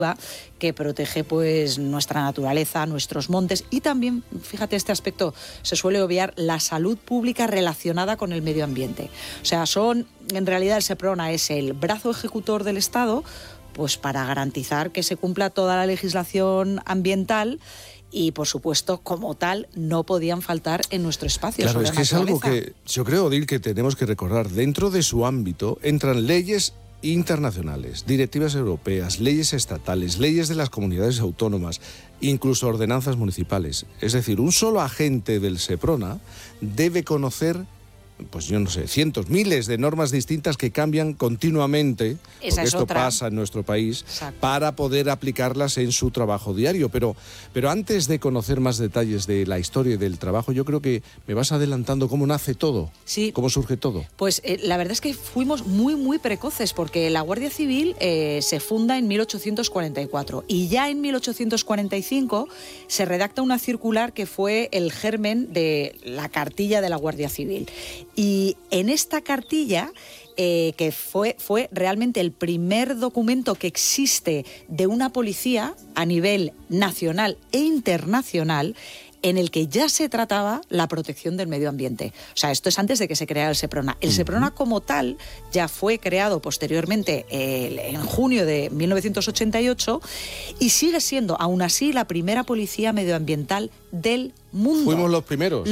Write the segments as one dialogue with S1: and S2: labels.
S1: que protege pues nuestra naturaleza, nuestros montes y también, fíjate este aspecto, se suele obviar la salud pública relacionada con el medio ambiente. O sea, en realidad el SEPRONA es el brazo ejecutor del Estado pues para garantizar que se cumpla toda la legislación ambiental y, por supuesto, como tal, no podían faltar en nuestro espacio.
S2: Claro, es que es algo que yo creo, Odil, que tenemos que recordar. Dentro de su ámbito entran leyes internacionales, directivas europeas, leyes estatales, leyes de las comunidades autónomas, incluso ordenanzas municipales. Es decir, un solo agente del SEPRONA debe conocer, pues yo no sé, cientos, miles de normas distintas que cambian continuamente, porque esto pasa en nuestro país, para poder aplicarlas en su trabajo diario. Pero antes de conocer más detalles de la historia y del trabajo, yo creo que me vas adelantando cómo nace todo, cómo surge todo.
S1: Pues la verdad es que fuimos muy, muy precoces, porque la Guardia Civil se funda en 1844 y ya en 1845 se redacta una circular que fue el germen de la cartilla de la Guardia Civil. Y en esta cartilla, que fue realmente el primer documento que existe de una policía a nivel nacional e internacional, en el que ya se trataba la protección del medio ambiente. O sea, esto es antes de que se creara el SEPRONA. El SEPRONA como tal ya fue creado posteriormente en junio de 1988 y sigue siendo, aún así, la primera policía medioambiental del mundo.
S2: Fuimos los primeros.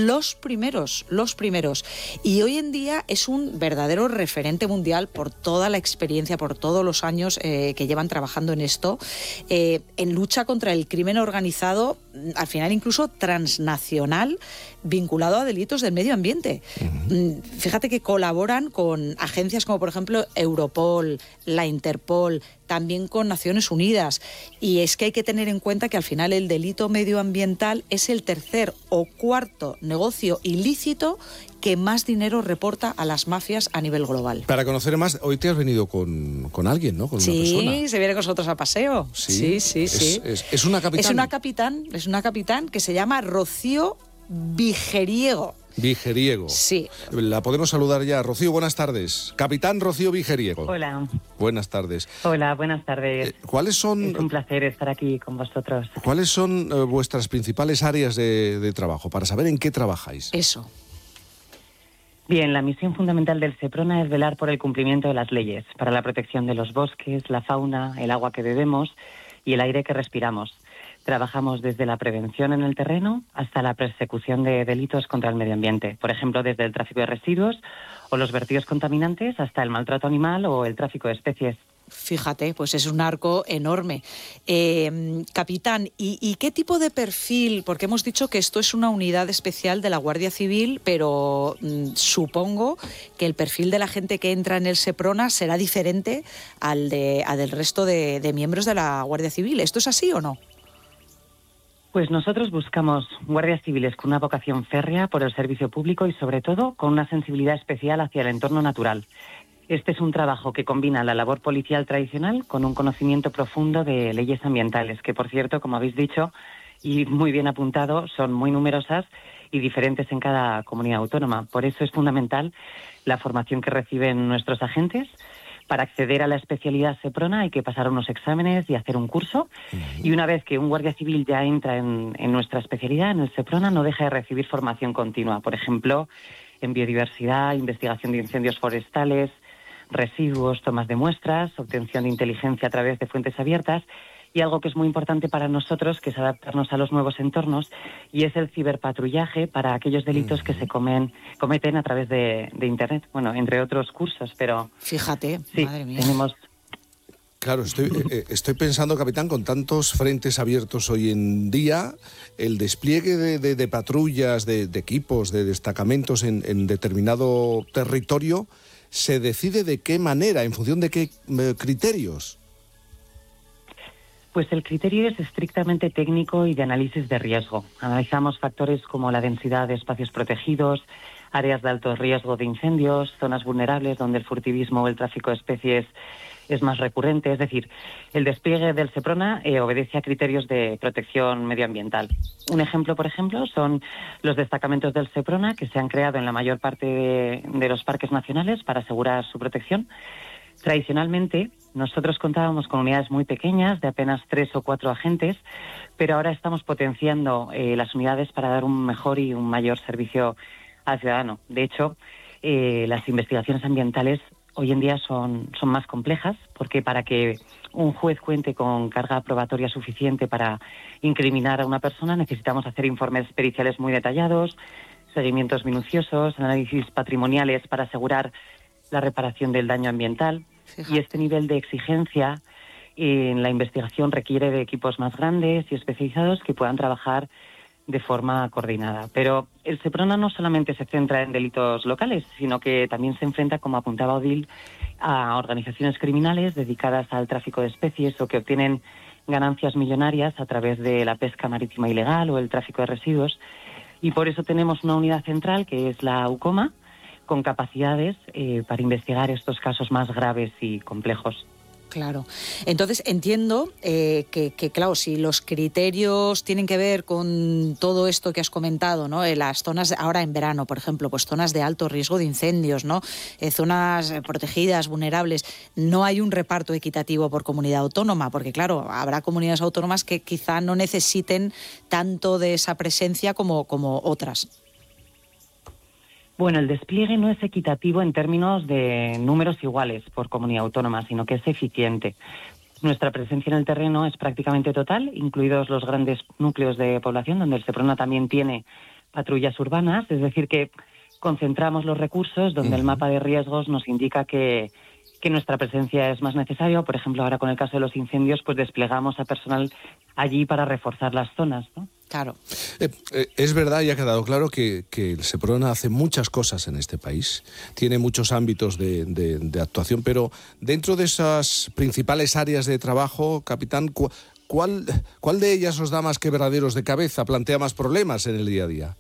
S1: Los primeros. Y hoy en día es un verdadero referente mundial por toda la experiencia, por todos los años que llevan trabajando en esto, en lucha contra el crimen organizado, al final incluso transnacional, vinculado a delitos del medio ambiente. Fíjate que colaboran con agencias como, por ejemplo, Europol, la Interpol, también con Naciones Unidas. Y es que hay que tener en cuenta que al final el delito medioambiental es el tercer o cuarto negocio ilícito que más dinero reporta a las mafias a nivel global.
S2: Para conocer más, hoy te has venido con alguien, ¿no? Con una persona.
S1: Sí, se viene con nosotros a paseo. Sí.
S2: Es una capitán.
S1: Es una capitán que se llama Rocío Vigeriego.
S2: Vigeriego.
S1: Sí.
S2: La podemos saludar ya. Rocío, buenas tardes. Capitán Rocío Vigeriego.
S3: Hola.
S2: Buenas tardes.
S3: Hola, buenas tardes.
S2: ¿Cuáles son?
S3: Es un placer estar aquí con vosotros.
S2: ¿Cuáles son vuestras principales áreas de trabajo? Para saber en qué trabajáis.
S1: Eso.
S3: Bien, la misión fundamental del SEPRONA es velar por el cumplimiento de las leyes para la protección de los bosques, la fauna, el agua que bebemos y el aire que respiramos. Trabajamos desde la prevención en el terreno hasta la persecución de delitos contra el medio ambiente. Por ejemplo, desde el tráfico de residuos o los vertidos contaminantes hasta el maltrato animal o el tráfico de especies.
S1: Fíjate, pues es un arco enorme. Capitán, ¿y qué tipo de perfil? Porque hemos dicho que esto es una unidad especial de la Guardia Civil, pero supongo que el perfil de la gente que entra en el SEPRONA será diferente al del resto de miembros de la Guardia Civil. ¿Esto es así o no?
S3: Pues nosotros buscamos guardias civiles con una vocación férrea por el servicio público y, sobre todo, con una sensibilidad especial hacia el entorno natural. Este es un trabajo que combina la labor policial tradicional con un conocimiento profundo de leyes ambientales, que, por cierto, como habéis dicho, y muy bien apuntado, son muy numerosas y diferentes en cada comunidad autónoma. Por eso es fundamental la formación que reciben nuestros agentes. Para acceder a la especialidad SEPRONA hay que pasar unos exámenes y hacer un curso. Y una vez que un guardia civil ya entra en nuestra especialidad, en el SEPRONA, no deja de recibir formación continua. Por ejemplo, en biodiversidad, investigación de incendios forestales, residuos, tomas de muestras, obtención de inteligencia a través de fuentes abiertas y algo que es muy importante para nosotros, que es adaptarnos a los nuevos entornos, y es el ciberpatrullaje para aquellos delitos que se cometen a través de Internet, bueno, entre otros cursos, pero...
S1: Fíjate,
S3: sí,
S1: madre mía.
S3: Tenemos...
S2: Claro, estoy pensando, capitán, con tantos frentes abiertos hoy en día, el despliegue de patrullas, de equipos, de destacamentos en determinado territorio, ¿se decide de qué manera, en función de qué criterios?
S3: Pues el criterio es estrictamente técnico y de análisis de riesgo. Analizamos factores como la densidad de espacios protegidos, áreas de alto riesgo de incendios, zonas vulnerables donde el furtivismo o el tráfico de especies es más recurrente. Es decir, el despliegue del SEPRONA obedece a criterios de protección medioambiental. Un ejemplo, por ejemplo, son los destacamentos del SEPRONA que se han creado en la mayor parte de los parques nacionales para asegurar su protección. Tradicionalmente, Nosotros contábamos con unidades muy pequeñas, de apenas 3 o 4 agentes, pero ahora estamos potenciando las unidades para dar un mejor y un mayor servicio al ciudadano. De hecho, las investigaciones ambientales hoy en día son más complejas, porque para que un juez cuente con carga probatoria suficiente para incriminar a una persona, necesitamos hacer informes periciales muy detallados, seguimientos minuciosos, análisis patrimoniales para asegurar la reparación del daño ambiental. Fíjate. Y este nivel de exigencia en la investigación requiere de equipos más grandes y especializados que puedan trabajar de forma coordinada. Pero el SEPRONA no solamente se centra en delitos locales, sino que también se enfrenta, como apuntaba Odil, a organizaciones criminales dedicadas al tráfico de especies o que obtienen ganancias millonarias a través de la pesca marítima ilegal o el tráfico de residuos. Y por eso tenemos una unidad central, que es la UCOMA, con capacidades para investigar estos casos más graves y complejos.
S1: Claro. Entonces entiendo que, claro, si los criterios tienen que ver con todo esto que has comentado, ¿no? Las zonas, ahora en verano, por ejemplo, pues zonas de alto riesgo de incendios, ¿no? Zonas protegidas, vulnerables, no hay un reparto equitativo por comunidad autónoma, porque, claro, habrá comunidades autónomas que quizá no necesiten tanto de esa presencia como otras.
S3: Bueno, el despliegue no es equitativo en términos de números iguales por comunidad autónoma, sino que es eficiente. Nuestra presencia en el terreno es prácticamente total, incluidos los grandes núcleos de población, donde el SEPRONA también tiene patrullas urbanas, es decir, que concentramos los recursos donde el mapa de riesgos nos indica que nuestra presencia es más necesaria. Por ejemplo, ahora con el caso de los incendios, pues desplegamos a personal allí para reforzar las zonas, ¿no?
S1: Claro.
S2: Es verdad y ha quedado claro que el SEPRONA hace muchas cosas en este país, tiene muchos ámbitos de actuación, pero dentro de esas principales áreas de trabajo, capitán, ¿cuál de ellas os da más quebraderos de cabeza, plantea más problemas en el día a día?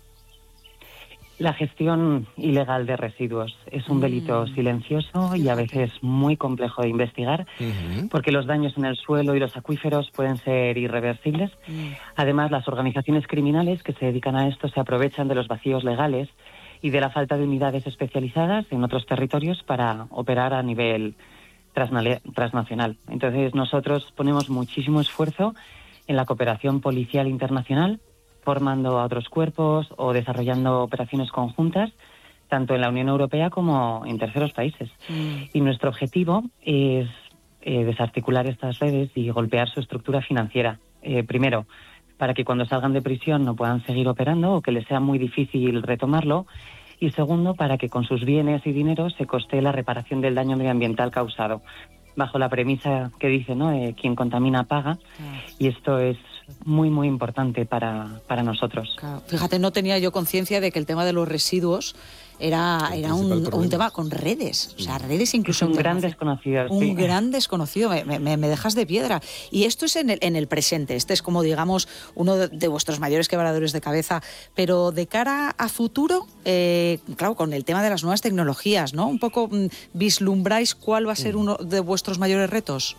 S3: La gestión ilegal de residuos es un delito silencioso y a veces muy complejo de investigar, porque los daños en el suelo y los acuíferos pueden ser irreversibles. Además, las organizaciones criminales que se dedican a esto se aprovechan de los vacíos legales y de la falta de unidades especializadas en otros territorios para operar a nivel transnacional. Entonces, nosotros ponemos muchísimo esfuerzo en la cooperación policial internacional, formando a otros cuerpos o desarrollando operaciones conjuntas, tanto en la Unión Europea como en terceros países. Y nuestro objetivo es desarticular estas redes y golpear su estructura financiera. Primero, para que cuando salgan de prisión no puedan seguir operando o que les sea muy difícil retomarlo. Y segundo, para que con sus bienes y dinero se costee la reparación del daño medioambiental causado, bajo la premisa que dice, ¿no?, quien contamina paga. Y esto es muy, muy importante para nosotros.
S1: Claro. Fíjate, no tenía yo conciencia de que el tema de los residuos era un tema con redes, o sea, redes incluso...
S3: Es un gran desconocido.
S1: Un gran desconocido, me dejas de piedra. Y esto es en el presente, este es como, digamos, uno de vuestros mayores quebradores de cabeza, pero de cara a futuro, claro, con el tema de las nuevas tecnologías, ¿no? Un poco vislumbráis cuál va a ser uno de vuestros mayores retos.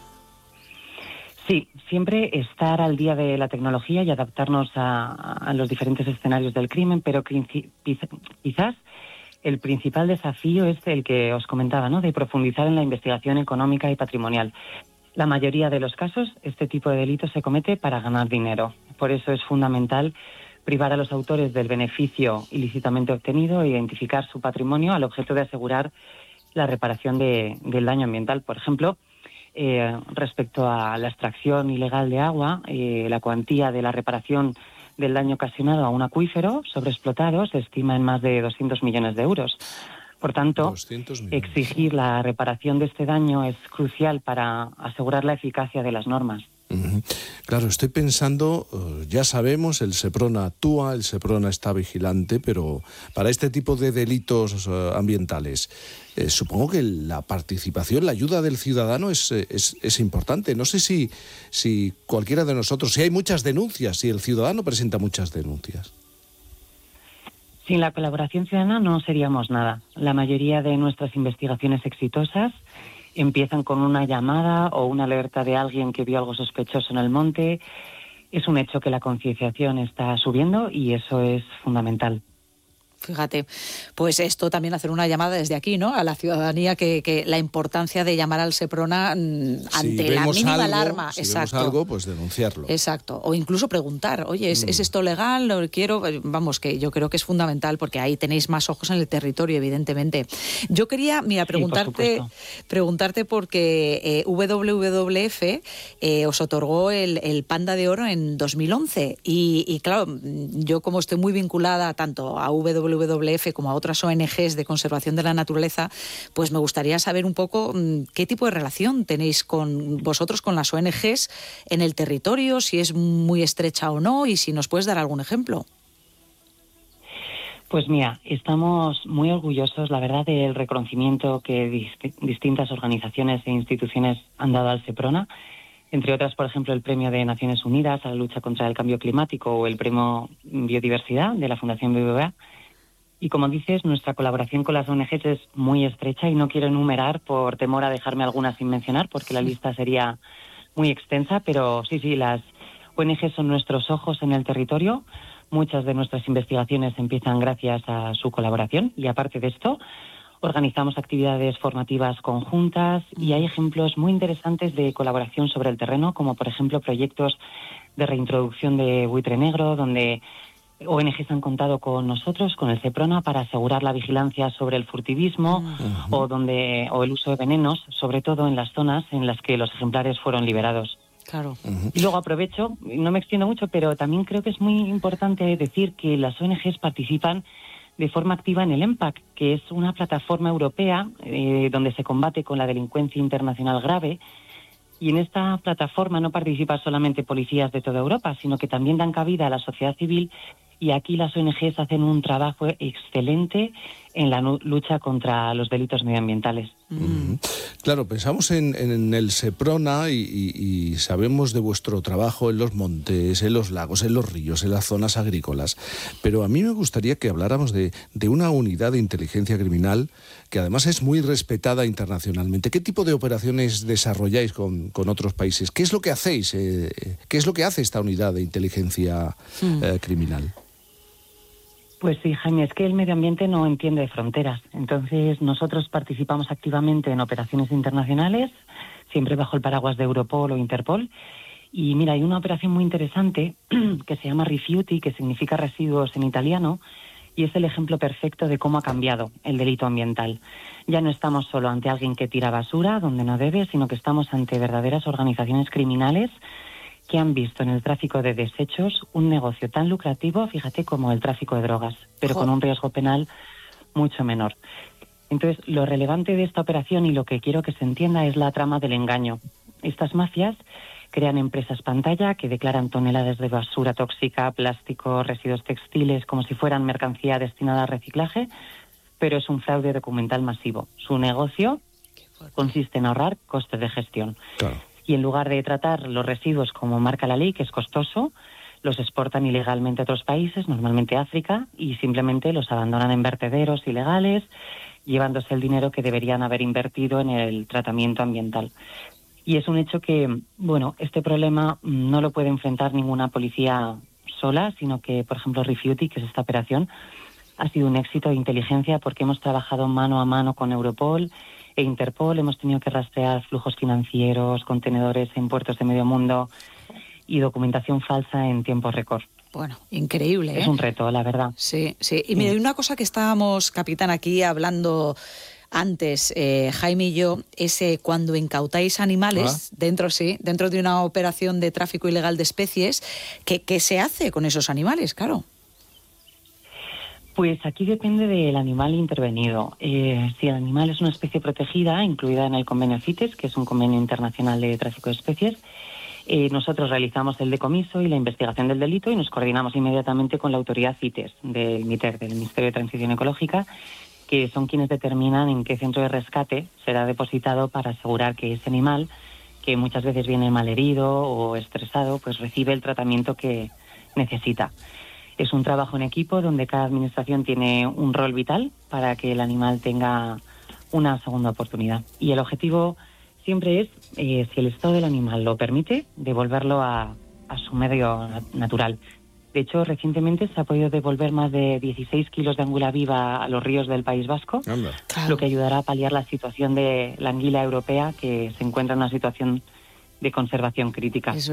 S3: Sí, siempre estar al día de la tecnología y adaptarnos a los diferentes escenarios del crimen, pero quizás el principal desafío es el que os comentaba, ¿no?, de profundizar en la investigación económica y patrimonial. La mayoría de los casos, este tipo de delitos se comete para ganar dinero. Por eso es fundamental privar a los autores del beneficio ilícitamente obtenido e identificar su patrimonio al objeto de asegurar la reparación del daño ambiental. Por ejemplo, respecto a la extracción ilegal de agua, la cuantía de la reparación del daño ocasionado a un acuífero sobreexplotado se estima en más de 200 millones de euros. Por tanto, exigir la reparación de este daño es crucial para asegurar la eficacia de las normas.
S2: Claro, estoy pensando, ya sabemos, el SEPRONA actúa, el SEPRONA está vigilante, pero para este tipo de delitos ambientales, supongo que la participación, la ayuda del ciudadano es importante. No sé si cualquiera de nosotros, si hay muchas denuncias, si el ciudadano presenta muchas denuncias.
S3: Sin la colaboración ciudadana no seríamos nada. La mayoría de nuestras investigaciones exitosas empiezan con una llamada o una alerta de alguien que vio algo sospechoso en el monte. Es un hecho que la concienciación está subiendo y eso es fundamental.
S1: Fíjate, pues esto también hacer una llamada desde aquí, ¿no? A la ciudadanía, que la importancia de llamar al Seprona ante la mínima alarma.
S2: Si
S1: Exacto.
S2: vemos algo, pues denunciarlo.
S1: Exacto. O incluso preguntar, oye, ¿es esto legal? Lo quiero. Vamos, que yo creo que es fundamental porque ahí tenéis más ojos en el territorio, evidentemente. Yo quería, mira, preguntarte porque WWF os otorgó el Panda de Oro en 2011 y claro, yo como estoy muy vinculada tanto a WWF como a otras ONGs de conservación de la naturaleza, pues me gustaría saber un poco qué tipo de relación tenéis con vosotros con las ONGs en el territorio, si es muy estrecha o no, y si nos puedes dar algún ejemplo.
S3: Pues mira, estamos muy orgullosos, la verdad, del reconocimiento que distintas organizaciones e instituciones han dado al Seprona, entre otras, por ejemplo, el Premio de Naciones Unidas a la lucha contra el cambio climático o el Premio Biodiversidad de la Fundación BBVA. Y como dices, nuestra colaboración con las ONGs es muy estrecha y no quiero enumerar por temor a dejarme algunas sin mencionar porque la lista sería muy extensa, pero sí, las ONGs son nuestros ojos en el territorio. Muchas de nuestras investigaciones empiezan gracias a su colaboración y aparte de esto organizamos actividades formativas conjuntas y hay ejemplos muy interesantes de colaboración sobre el terreno, como por ejemplo proyectos de reintroducción de buitre negro, donde ONGs han contado con nosotros, con el Seprona, para asegurar la vigilancia sobre el furtivismo o el uso de venenos, sobre todo en las zonas en las que los ejemplares fueron liberados.
S1: Claro.
S3: Y luego aprovecho, no me extiendo mucho, pero también creo que es muy importante decir que las ONGs participan de forma activa en el EMPAC, que es una plataforma europea donde se combate con la delincuencia internacional grave. Y en esta plataforma no participan solamente policías de toda Europa, sino que también dan cabida a la sociedad civil y aquí las ONGs hacen un trabajo excelente en la lucha contra los delitos medioambientales.
S2: Claro, pensamos en el Seprona y sabemos de vuestro trabajo en los montes, en los lagos, en los ríos, en las zonas agrícolas, pero a mí me gustaría que habláramos de una unidad de inteligencia criminal que además es muy respetada internacionalmente. ¿Qué tipo de operaciones desarrolláis con otros países? ¿Qué es lo que hacéis? ¿Qué es lo que hace esta unidad de inteligencia criminal?
S3: Pues sí, Jaime, es que el medio ambiente no entiende de fronteras. Entonces, nosotros participamos activamente en operaciones internacionales, siempre bajo el paraguas de Europol o Interpol. Y mira, hay una operación muy interesante que se llama Rifiuti, que significa residuos en italiano, y es el ejemplo perfecto de cómo ha cambiado el delito ambiental. Ya no estamos solo ante alguien que tira basura donde no debe, sino que estamos ante verdaderas organizaciones criminales que han visto en el tráfico de desechos un negocio tan lucrativo, fíjate, como el tráfico de drogas, pero con un riesgo penal mucho menor. Entonces, lo relevante de esta operación y lo que quiero que se entienda es la trama del engaño. Estas mafias crean empresas pantalla que declaran toneladas de basura tóxica, plástico, residuos textiles, como si fueran mercancía destinada al reciclaje, pero es un fraude documental masivo. Su negocio consiste en ahorrar costes de gestión.
S2: Claro.
S3: Y en lugar de tratar los residuos como marca la ley, que es costoso, los exportan ilegalmente a otros países, normalmente África, y simplemente los abandonan en vertederos ilegales, llevándose el dinero que deberían haber invertido en el tratamiento ambiental. Y es un hecho que, bueno, este problema no lo puede enfrentar ninguna policía sola, sino que, por ejemplo, Rifiuti, que es esta operación, ha sido un éxito de inteligencia porque hemos trabajado mano a mano con Europol e Interpol, hemos tenido que rastrear flujos financieros, contenedores en puertos de medio mundo y documentación falsa en tiempo récord.
S1: Bueno, increíble, ¿eh?
S3: Es un reto, la verdad.
S1: Sí. Y mira, hay una cosa que estábamos, capitán, aquí hablando antes, Jaime y yo, es cuando incautáis animales dentro de una operación de tráfico ilegal de especies, ¿qué se hace con esos animales? Claro.
S3: Pues aquí depende del animal intervenido. Si el animal es una especie protegida, incluida en el convenio CITES, que es un convenio internacional de tráfico de especies, nosotros realizamos el decomiso y la investigación del delito y nos coordinamos inmediatamente con la autoridad CITES del MITER, del Ministerio de Transición Ecológica, que son quienes determinan en qué centro de rescate será depositado para asegurar que ese animal, que muchas veces viene malherido o estresado, pues recibe el tratamiento que necesita. Es un trabajo en equipo donde cada administración tiene un rol vital para que el animal tenga una segunda oportunidad. Y el objetivo siempre es, si el estado del animal lo permite, devolverlo a su medio natural. De hecho, recientemente se ha podido devolver más de 16 kilos de anguila viva a los ríos del País Vasco, lo que ayudará a paliar la situación de la anguila europea, que se encuentra en una situación de conservación crítica.